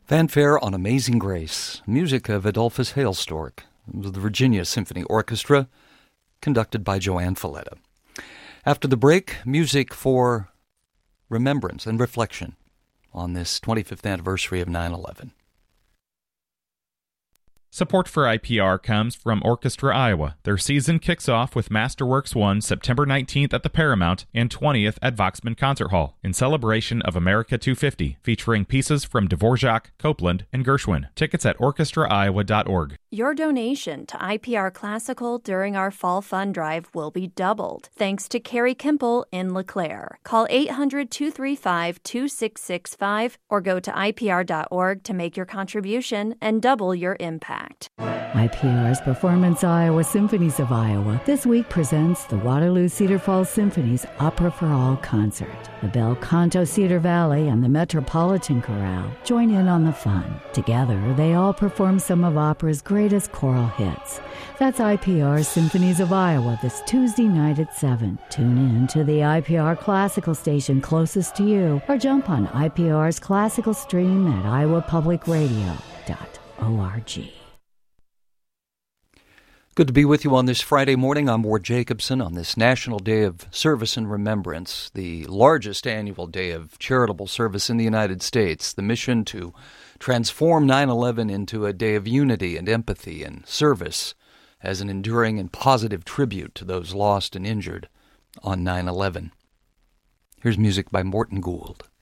Fanfare on Amazing Grace, music of Adolphus Hailstork, the Virginia Symphony Orchestra, conducted by Joanne Falletta. After the break, music for remembrance and reflection on this 25th anniversary of 9/11. Support for IPR comes from Orchestra Iowa. Their season kicks off with Masterworks 1 September 19th at the Paramount and 20th at Voxman Concert Hall in celebration of America 250, featuring pieces from Dvorak, Copland, and Gershwin. Tickets at orchestraiowa.org. Your donation to IPR Classical during our Fall Fund Drive will be doubled, thanks to Carrie Kimple in LeClaire. Call 800-235-2665 or go to IPR.org to make your contribution and double your impact. IPR's Performance Iowa Symphonies of Iowa this week presents the Waterloo Cedar Falls Symphony's Opera for All concert. The Bel Canto Cedar Valley and the Metropolitan Chorale join in on the fun. Together, they all perform some of opera's greatest choral hits. That's IPR's Symphonies of Iowa this Tuesday night at 7. Tune in to the IPR Classical station closest to you or jump on IPR's Classical stream at iowapublicradio.org. Good to be with you on this Friday morning. I'm Ward Jacobson on this National Day of Service and Remembrance, the largest annual day of charitable service in the United States. The mission to transform 9/11 into a day of unity and empathy and service as an enduring and positive tribute to those lost and injured on 9/11. Here's music by Morton Gould.